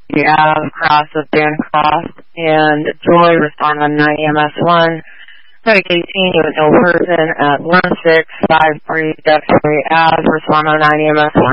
Ave, Cross of Bancroft, and Joy, respond on 9 EMS 1. Medic 18, you have no person at 1653 Dexter Ave, respond on 9 EMS 1.